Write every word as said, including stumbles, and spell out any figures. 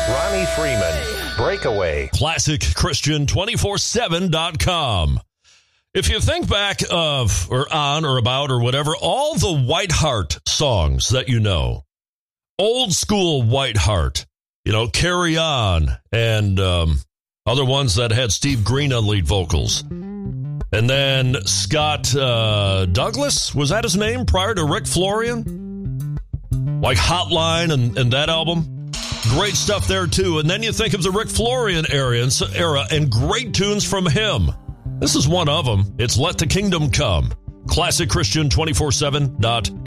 Ronnie Freeman, Breakaway. Classic Christian two four seven dot com. If you think back of, or on, or about, or whatever, all the Whiteheart songs that you know, old school Whiteheart, you know, Carry On, and um, other ones that had Steve Green on lead vocals. And then Scott uh, Douglas, was that his name prior to Rick Florian? Like Hotline and, and that album. Great stuff there, too. And then you think of the Rick Florian era and, era and great tunes from him. This is one of them. It's Let the Kingdom Come. Classic Christian two four seven dot com.